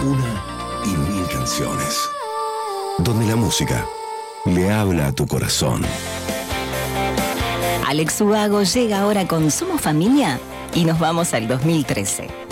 Una y mil canciones. Donde la música le habla a tu corazón. Alex Ubago llega ahora con Somos Familia y nos vamos al 2013.